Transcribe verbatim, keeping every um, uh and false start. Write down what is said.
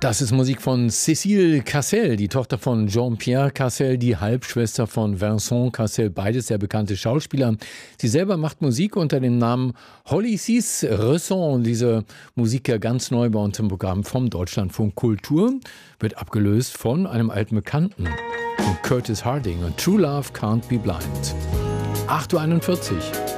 Das ist Musik von Cécile Cassel, die Tochter von Jean-Pierre Cassel, die Halbschwester von Vincent Cassel, beides sehr bekannte Schauspieler. Sie selber macht Musik unter dem Namen Holly Sis Resson. Diese Musik ja ganz neu bei uns im Programm vom Deutschlandfunk Kultur wird abgelöst von einem alten Bekannten, von Curtis Harding und True Love Can't Be Blind. acht Uhr einundvierzig.